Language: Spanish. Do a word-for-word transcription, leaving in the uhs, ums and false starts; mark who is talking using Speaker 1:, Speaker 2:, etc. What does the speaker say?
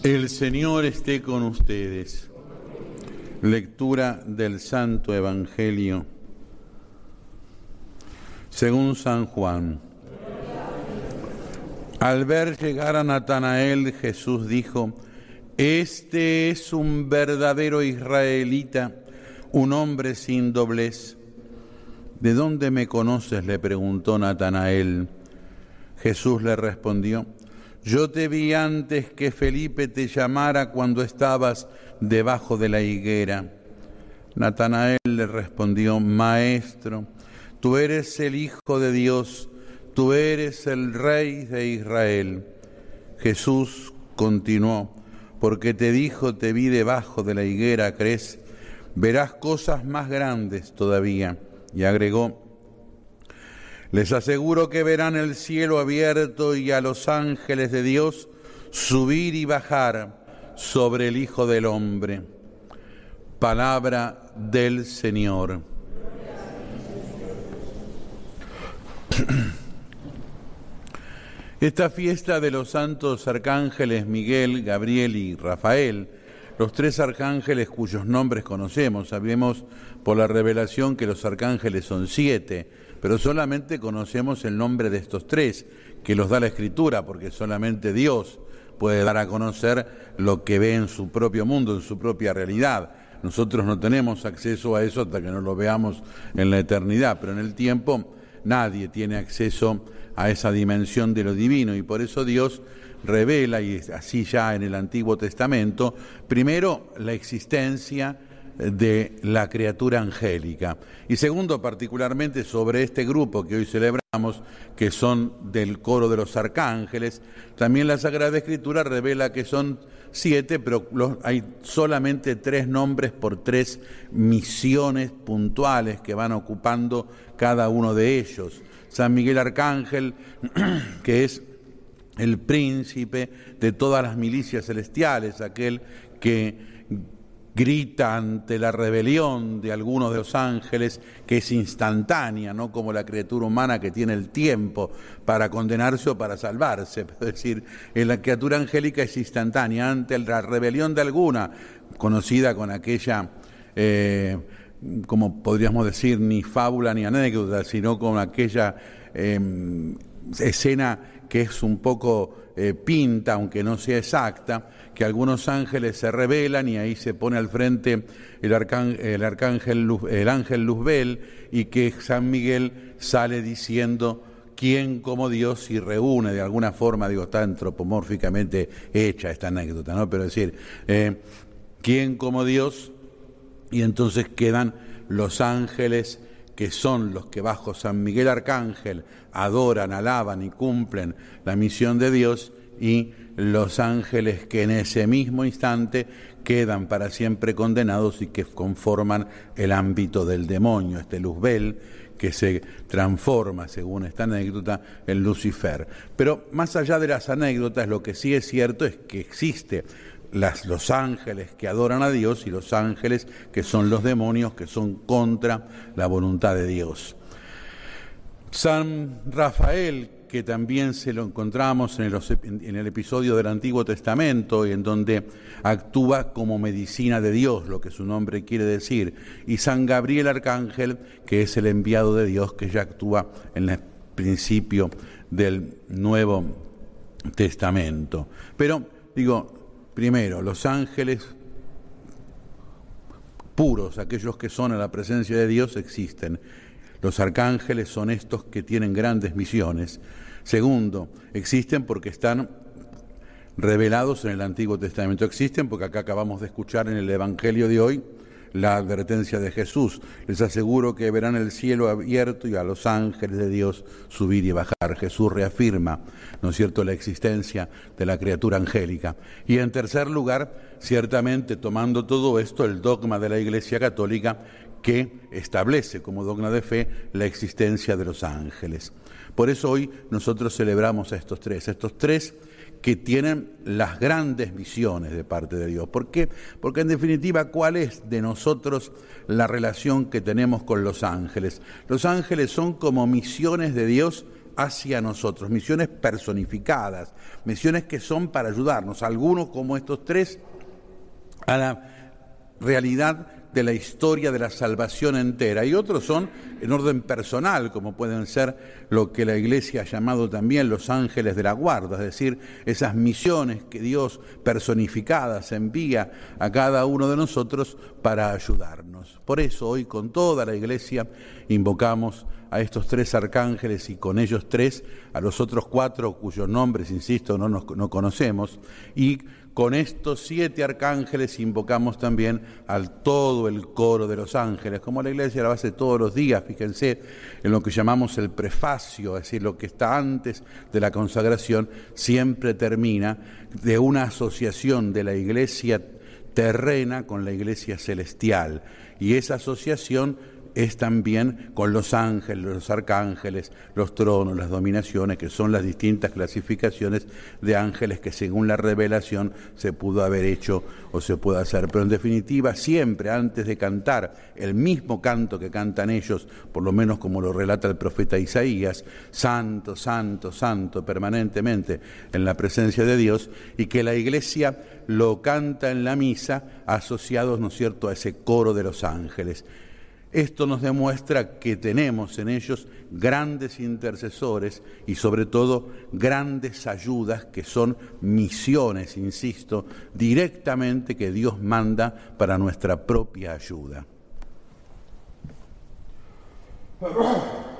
Speaker 1: El Señor esté con ustedes. Lectura del Santo Evangelio según San Juan. Al ver llegar a Natanael, Jesús dijo: Este es un verdadero israelita, un hombre sin doblez. ¿De dónde me conoces?, le preguntó Natanael. Jesús le respondió: Yo te vi antes que Felipe te llamara cuando estabas debajo de la higuera. Natanael le respondió: Maestro, tú eres el Hijo de Dios, tú eres el Rey de Israel. Jesús continuó: Porque te dijo, te vi debajo de la higuera, ¿crees? Verás cosas más grandes todavía. Y agregó: Les aseguro que verán el cielo abierto y a los ángeles de Dios subir y bajar sobre el Hijo del Hombre. Palabra del Señor. Esta fiesta de los santos arcángeles Miguel, Gabriel y Rafael, los tres arcángeles cuyos nombres conocemos, sabemos por la revelación que los arcángeles son siete, pero solamente conocemos el nombre de estos tres, que los da la Escritura, porque solamente Dios puede dar a conocer lo que ve en su propio mundo, en su propia realidad. Nosotros no tenemos acceso a eso hasta que no lo veamos en la eternidad, pero en el tiempo nadie tiene acceso a esa dimensión de lo divino, y por eso Dios revela, y así ya en el Antiguo Testamento, primero la existencia de la criatura angélica, y segundo, particularmente sobre este grupo que hoy celebramos, que son del coro de los arcángeles. También la Sagrada Escritura revela que son siete, pero los, hay solamente tres nombres por tres misiones puntuales que van ocupando cada uno de ellos. San Miguel Arcángel, que es el príncipe de todas las milicias celestiales, aquel que grita ante la rebelión de algunos de los ángeles, que es instantánea, no como la criatura humana que tiene el tiempo para condenarse o para salvarse. Es decir, la criatura angélica es instantánea ante la rebelión de alguna, conocida con aquella, eh, como podríamos decir, ni fábula ni anécdota, sino con aquella eh, escena que es un poco eh, pinta, aunque no sea exacta, que algunos ángeles se rebelan y ahí se pone al frente el, arcángel, el, arcángel, el ángel Luzbel, y que San Miguel sale diciendo: ¿Quién como Dios? Y reúne de alguna forma, digo, está antropomórficamente hecha esta anécdota, ¿no? Pero es decir, eh, ¿quién como Dios? Y entonces quedan los ángeles, que son los que bajo San Miguel Arcángel adoran, alaban y cumplen la misión de Dios, y los ángeles que en ese mismo instante quedan para siempre condenados y que conforman el ámbito del demonio, este Luzbel, que se transforma, según esta anécdota, en Lucifer. Pero más allá de las anécdotas, lo que sí es cierto es que existe Las, los ángeles que adoran a Dios y los ángeles que son los demonios, que son contra la voluntad de Dios. San Rafael, que también se lo encontramos en el, en el episodio del Antiguo Testamento, y en donde actúa como medicina de Dios, lo que su nombre quiere decir, y San Gabriel Arcángel, que es el enviado de Dios, que ya actúa en el principio del Nuevo Testamento. Pero, digo, primero, los ángeles puros, aquellos que son a la presencia de Dios, existen. Los arcángeles son estos que tienen grandes misiones. Segundo, existen porque están revelados en el Antiguo Testamento. Existen porque acá acabamos de escuchar en el Evangelio de hoy la advertencia de Jesús: les aseguro que verán el cielo abierto y a los ángeles de Dios subir y bajar. Jesús reafirma, ¿no es cierto?, la existencia de la criatura angélica. Y en tercer lugar, ciertamente tomando todo esto, el dogma de la Iglesia Católica, que establece como dogma de fe la existencia de los ángeles. Por eso hoy nosotros celebramos a estos tres, estos tres que tienen las grandes misiones de parte de Dios. ¿Por qué? Porque en definitiva, ¿cuál es de nosotros la relación que tenemos con los ángeles? Los ángeles son como misiones de Dios hacia nosotros, misiones personificadas, misiones que son para ayudarnos, algunos como estos tres, a la realidad de la historia de la salvación entera, y otros son en orden personal, como pueden ser lo que la Iglesia ha llamado también los ángeles de la guarda, es decir, esas misiones que Dios personificadas envía a cada uno de nosotros para ayudarnos. Por eso hoy con toda la Iglesia invocamos a estos tres arcángeles y con ellos tres a los otros cuatro cuyos nombres, insisto, no, nos, no conocemos, y con estos siete arcángeles invocamos también al todo el coro de los ángeles, como la Iglesia lo hace todos los días. Fíjense en lo que llamamos el prefacio, es decir, lo que está antes de la consagración, siempre termina de una asociación de la Iglesia terrena con la Iglesia celestial, y esa asociación es también con los ángeles, los arcángeles, los tronos, las dominaciones, que son las distintas clasificaciones de ángeles que según la revelación se pudo haber hecho o se puede hacer. Pero en definitiva, siempre antes de cantar el mismo canto que cantan ellos, por lo menos como lo relata el profeta Isaías, santo, santo, santo, permanentemente en la presencia de Dios, y que la Iglesia lo canta en la misa asociados, ¿no es cierto?, a ese coro de los ángeles. Esto nos demuestra que tenemos en ellos grandes intercesores y sobre todo grandes ayudas que son misiones, insisto, directamente que Dios manda para nuestra propia ayuda.